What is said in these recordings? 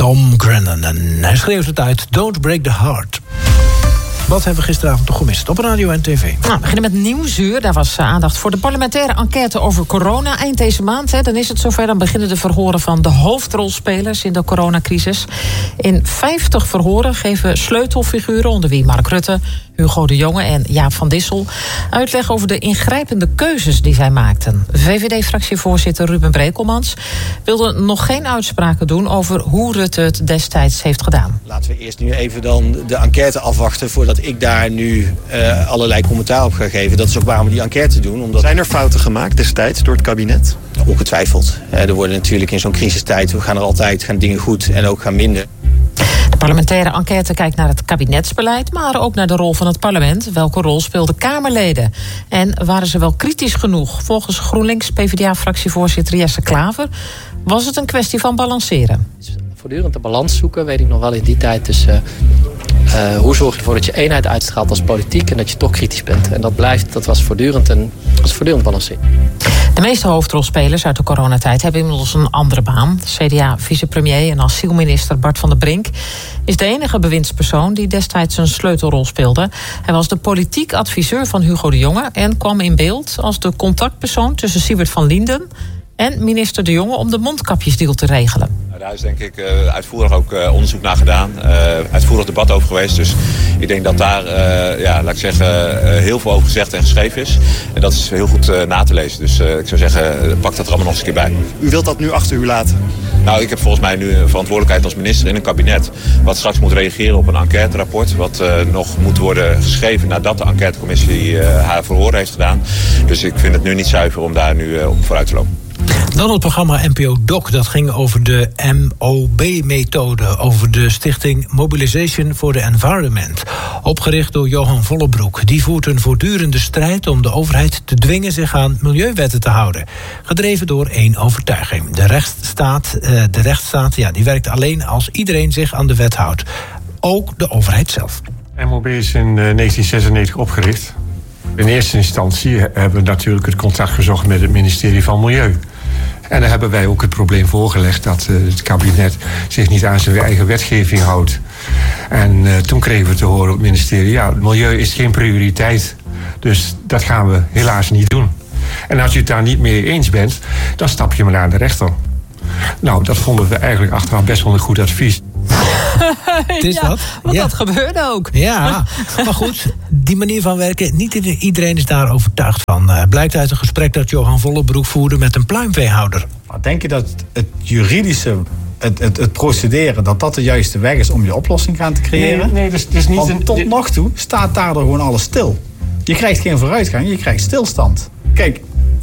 Tom Grennan. En hij schreef het uit, Don't Break the Heart. Wat hebben we gisteravond toch gemist op radio en tv? We beginnen met Nieuwsuur. Daar was aandacht voor de parlementaire enquête over corona. Eind deze maand, dan is het zover. Dan beginnen de verhoren van de hoofdrolspelers in de coronacrisis. In 50 verhoren geven sleutelfiguren, onder wie Mark Rutte, Hugo de Jonge en Jaap van Dissel, uitleg over de ingrijpende keuzes die zij maakten. VVD-fractievoorzitter Ruben Brekelmans wilde nog geen uitspraken doen over hoe Rutte het destijds heeft gedaan. Laten we eerst nu even dan de enquête afwachten voordat ik daar nu allerlei commentaar op ga geven. Dat is ook waarom we die enquête doen. Omdat... Zijn er fouten gemaakt destijds door het kabinet? Ongetwijfeld. Er worden natuurlijk in zo'n crisistijd, gaan dingen goed en ook gaan minder. De parlementaire enquête kijkt naar het kabinetsbeleid, maar ook naar de rol van het parlement. Welke rol speelden Kamerleden? En waren ze wel kritisch genoeg? Volgens GroenLinks-PvdA-fractievoorzitter Jesse Klaver was het een kwestie van balanceren. Voortdurend de balans zoeken, weet ik nog wel in die tijd. Dus hoe zorg je ervoor dat je eenheid uitstraalt als politiek en dat je toch kritisch bent? En dat was voortdurend balanceren. De meeste hoofdrolspelers uit de coronatijd hebben inmiddels een andere baan. CDA-vicepremier en asielminister Bart van der Brink is de enige bewindspersoon die destijds een sleutelrol speelde. Hij was de politiek adviseur van Hugo de Jonge en kwam in beeld als de contactpersoon tussen Siewert van Linden en minister De Jonge om de mondkapjesdeal te regelen. Daar is denk ik uitvoerig ook onderzoek naar gedaan. Uitvoerig debat over geweest. Dus ik denk dat daar, heel veel over gezegd en geschreven is. En dat is heel goed na te lezen. Dus ik zou zeggen, pak dat er allemaal nog eens een keer bij. U wilt dat nu achter u laten? Nou, ik heb volgens mij nu een verantwoordelijkheid als minister in een kabinet. Wat straks moet reageren op een enquêterapport. Wat nog moet worden geschreven nadat de enquêtecommissie haar verhoor heeft gedaan. Dus ik vind het nu niet zuiver om daar nu op vooruit te lopen. Dan het programma NPO Doc, dat ging over de MOB-methode, over de stichting Mobilization for the Environment. Opgericht door Johan Vollebroek. Die voert een voortdurende strijd om de overheid te dwingen zich aan milieuwetten te houden. Gedreven door één overtuiging. De rechtsstaat die werkt alleen als iedereen zich aan de wet houdt. Ook de overheid zelf. MOB is in 1996 opgericht. In eerste instantie hebben we natuurlijk het contact gezocht met het ministerie van Milieu. En daar hebben wij ook het probleem voorgelegd dat het kabinet zich niet aan zijn eigen wetgeving houdt. En toen kregen we te horen op het ministerie, het milieu is geen prioriteit. Dus dat gaan we helaas niet doen. En als u het daar niet mee eens bent, dan stap je maar naar de rechter. Nou, dat vonden we eigenlijk achteraf best wel een goed advies. Het is dat. Want dat gebeurde ook. Ja, maar goed, die manier van werken, niet iedereen is daar overtuigd van. Blijkt uit een gesprek dat Johan Vollebroek voerde met een pluimveehouder. Denk je dat het juridische, het procederen, dat de juiste weg is om je oplossing gaan te creëren? Nee, dat is niet. Want tot nog toe staat daardoor gewoon alles stil. Je krijgt geen vooruitgang, je krijgt stilstand. Kijk,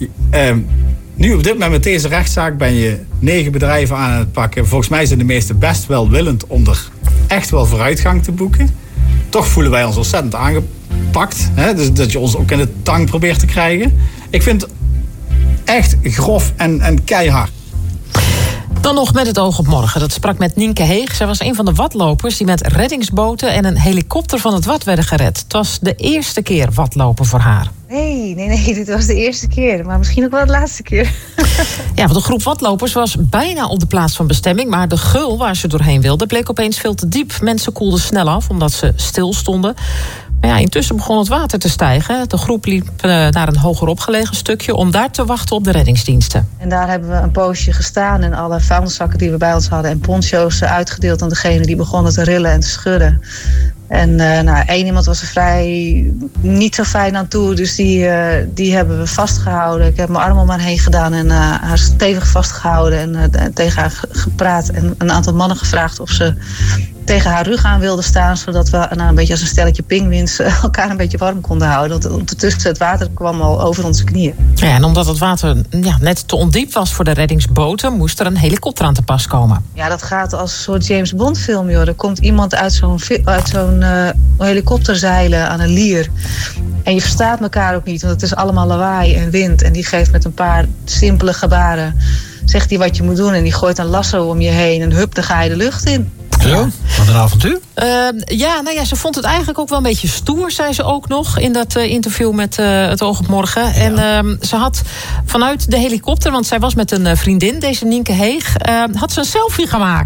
nu op dit moment met deze rechtszaak ben je 9 bedrijven aan het pakken. Volgens mij zijn de meesten best welwillend om er echt wel vooruitgang te boeken. Toch voelen wij ons ontzettend aangepakt. Hè? Dus dat je ons ook in de tang probeert te krijgen. Ik vind het echt grof en keihard. Dan nog met het oog op morgen. Dat sprak met Nienke Heeg. Zij was een van de watlopers die met reddingsboten en een helikopter van het Wad werden gered. Het was de eerste keer watlopen voor haar. Nee, dit was de eerste keer. Maar misschien ook wel de laatste keer. Ja, want de groep watlopers was bijna op de plaats van bestemming. Maar de geul waar ze doorheen wilden bleek opeens veel te diep. Mensen koelden snel af omdat ze stil stonden. Maar ja, intussen begon het water te stijgen. De groep liep naar een hoger opgelegen stukje om daar te wachten op de reddingsdiensten. En daar hebben we een poosje gestaan en alle vuilniszakken die we bij ons hadden en poncho's uitgedeeld aan degene die begonnen te rillen en te schudden. En één iemand was er vrij niet zo fijn aan toe, dus die hebben we vastgehouden. Ik heb mijn arm om haar heen gedaan en haar stevig vastgehouden en tegen haar gepraat. En een aantal mannen gevraagd of ze tegen haar rug aan wilden staan, zodat we een beetje als een stelletje pinguïns elkaar een beetje warm konden houden. Want ondertussen het water kwam al over onze knieën. Ja, en omdat het water net te ondiep was voor de reddingsboten, moest er een helikopter aan te pas komen. Ja, dat gaat als een soort James Bond film, joh. Er komt iemand uit zo'n helikopter zeilen aan een lier. En je verstaat elkaar ook niet, want het is allemaal lawaai en wind. En die geeft met een paar simpele gebaren, zegt hij wat je moet doen. En die gooit een lasso om je heen en hup, dan ga je de lucht in. Zo, wat een avontuur. Ze vond het eigenlijk ook wel een beetje stoer, zei ze ook nog in dat interview met het Oog op Morgen. Ja. En ze had vanuit de helikopter, want zij was met een vriendin, deze Nienke Heeg, had ze een selfie gemaakt.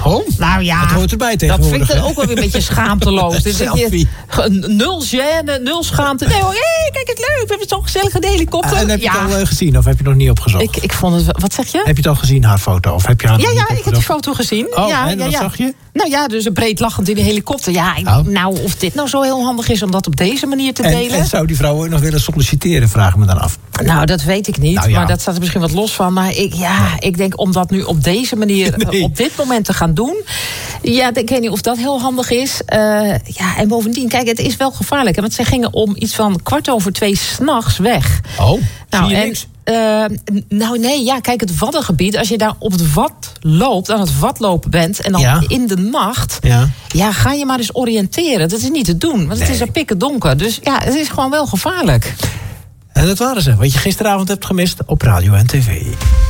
Oh, Nou ja, dat hoort erbij dat tegenwoordig. vind ik dan hè? ook wel weer een beetje schaamteloos. Dus dat je, Selfie. nul gêne, nul schaamte. Nee hoor, kijk het leuk, we hebben zo'n gezellige helikopter. En heb je het al gezien of heb je nog niet opgezocht? Ik vond het, wat zeg je? Heb je het al gezien, haar foto? Of heb je haar nog niet Ja, ik heb die opgezocht? foto gezien. Oh, ja, en wat zag je? Nou ja, dus een breed lachend in de helikopter. Ja, nou, of dit nou zo heel handig is om dat op deze manier te delen. En zou die vrouw ook nog willen solliciteren, vraag me dan af. Nou, dat weet ik niet. Nou ja. Maar dat staat er misschien wat los van. Maar ik denk om dat nu op deze manier, op dit moment te gaan doen. Ja, ik weet niet of dat heel handig is. En bovendien, kijk, het is wel gevaarlijk. Hè, want zij gingen om iets van 2:15 s'nachts weg. Oh, Nou, zie je en, niks? Kijk, het Waddengebied, als je daar op het Wad loopt, aan het Wadlopen bent, en dan in de nacht, ga je maar eens oriënteren. Dat is niet te doen, want het is er pikken donker. Dus ja, het is gewoon wel gevaarlijk. En dat waren ze, wat je gisteravond hebt gemist op radio en tv.